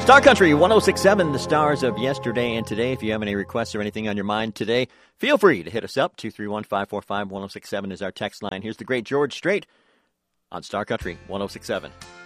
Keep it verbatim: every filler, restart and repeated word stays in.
Star Country one oh six point seven, the stars of yesterday and today. If you have any requests or anything on your mind today, feel free to hit us up. two three one, five four five, one oh six seven is our text line. Here's the great George Strait on Star Country one oh six point seven.